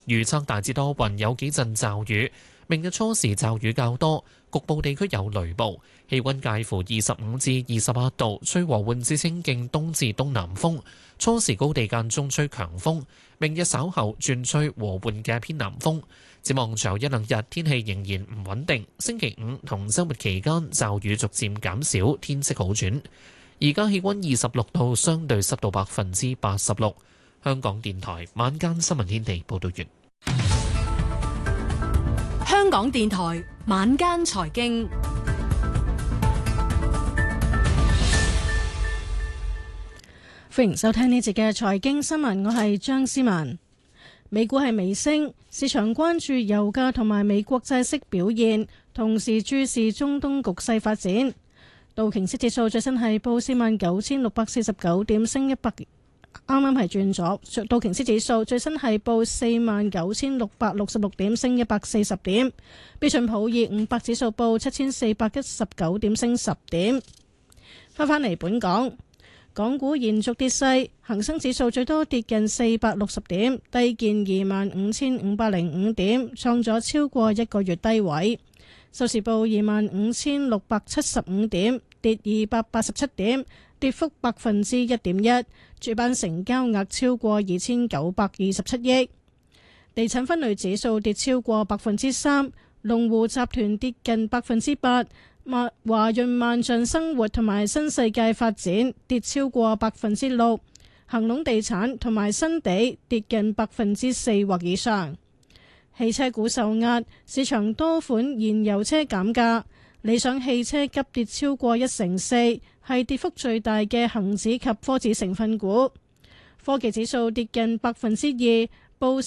預測大致多雲，有幾陣驟雨。明日初時驟雨較多，局部地區有雷暴。氣溫介乎25至28度，吹和緩至清勁東至東南風。初時高地間中吹強風。明日稍後轉吹和緩嘅偏南風。展望隨後一兩日天氣仍然唔穩定。星期五同週末期間驟雨逐漸減少，天色好轉。而家氣溫26度，相對濕度86%。香港電台晚間新聞天地報道完。 香港電台晚間財經， 歡迎收聽呢節嘅財經新聞，我係張思文。美股係微升，市場關注油價同埋美國債息表現，同時注視中東局勢發展。道瓊斯指數最新係報49,649點，升100。啱啱係轉咗，道瓊斯指數最新係報49,666點，升140點。標準普爾500指數報7,419點，升10點。翻嚟本港，港股延續跌勢，恒生指數最多跌近460點，低見25,505點，創咗超過一個月低位。收市報25,675點，跌287點。跌幅1.1%，主板成交額超過2,927億。地產分類指數跌超過3%，龍湖集團跌近8%，華潤萬象生活同埋新世界發展跌超過6%，恒隆地產同埋新地跌近4%或以上。汽車股受壓，市場多款燃油車減價。理想汽車急跌超過1%，係跌幅最大嘅恒指及科指成分股。科技指數跌近2%，報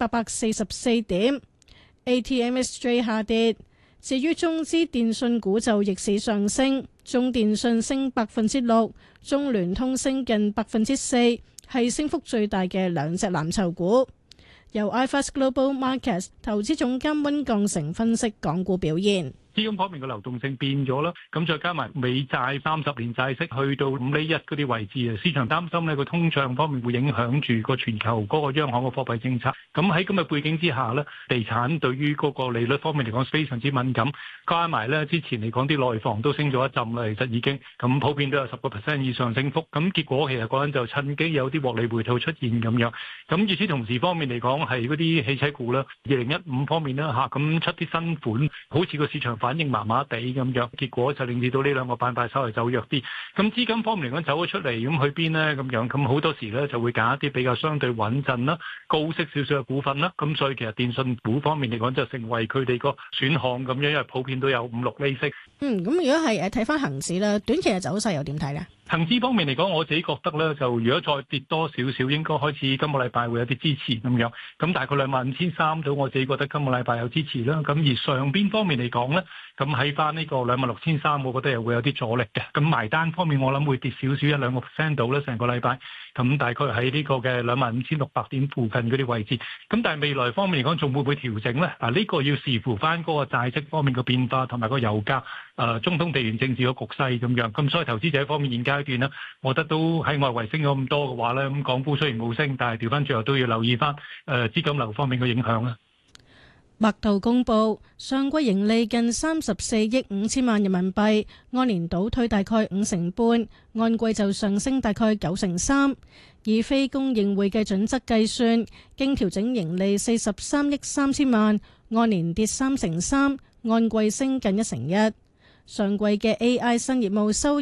4,844點。ATMSJ 下跌。至於中資電信股就逆市上升，中電信升6%，中聯通升近4%，係升幅最大嘅兩隻藍籌股。由 iFAST Global Markets 投資總監溫鋼成分析港股表現。 資金方面嘅流動性變咗啦，咁再加埋美債30年債息去到5厘1嗰啲位置啊，市場擔心呢個通脹方面會影響住個全球嗰個央行嘅貨幣政策。咁喺咁嘅背景之下呢，地產對於嗰個利率方面嚟講非常之敏感，加埋呢之前嚟講啲內房都升咗一陣啦，其實已經咁普遍都有10% 以上升幅。咁結果其實嗰陣就趁機有啲獲利回吐出現咁樣。咁與此同時方面嚟講係嗰啲汽車股啦，2015方面啦嚇，咁出啲新款，好似個市場反應麻麻地咁樣，結果就令至到呢兩個板塊稍微走弱啲。咁資金方面嚟講走咗出嚟，咁去邊呢？咁樣咁好多時呢就會揀一啲比較相對穩陣啦、高息少少嘅股份啦。咁所以其實電信股方面嚟講就成為佢哋個選項咁樣，因為普遍都有5-6厘息。 咁如果係睇翻恒指啦，短期嘅走勢又點睇呢？ 恒指方面嚟講，我自己覺得咧，就如果再跌多少少，應該開始今個禮拜會有啲支持咁樣。咁大概25,300到，我自己覺得今個禮拜有支持啦。咁而上邊方面嚟講咧，咁喺翻呢個26,300，我覺得又會有啲阻力嘅。咁埋單方面，我諗會跌少少1-2% 到啦，成個禮拜。咁大概喺呢個嘅25,600點附近嗰啲位置。咁但係未來方面嚟講，仲會唔會調整咧？呢個要視乎翻嗰個債息方面嘅變化，同埋個油價、中東地緣政治嘅局勢咁樣。咁所以投資者方面現階段呢，我覺得都喺外圍升咗咁多嘅話咧，咁港股雖然冇升，但係調翻最後都要留意翻資金流方面嘅影響啦。 百度公布上季盈利近34億5千萬人民幣，按年倒退大概5成半，按季就上升大概9成3。以非公認會計準則計算，經調整盈利43億3千萬，按年跌3成3，按季升近1成1。上季嘅 AI 新業務收入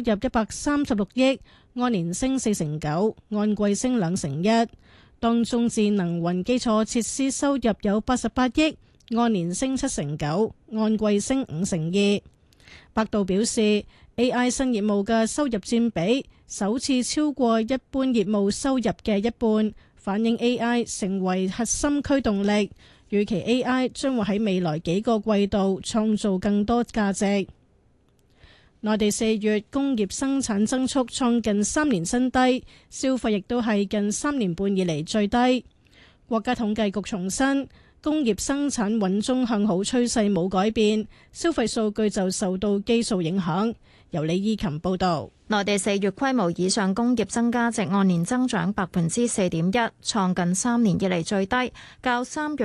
136億，按年升4成9，按季升2成1。當中智能雲基礎設施收入有88億，按年升7成9，按季升5成2。百度表示 AI 新業務嘅收入佔比首次超過一般業務收入嘅一半，反映 AI 成為核心驅動力。預期 AI 將會喺未來幾個季度創造更多價值。內地4月工業生產增速創近3年新低，消費亦都係近3年半以嚟最低。國家統計局重申，工業生產穩中向好趨勢冇改變，消費數據就受到基數影響。 由李依琴報導。 內地4月規模以上工業增加值按年增長4.1%，創近3年以嚟最低，較3月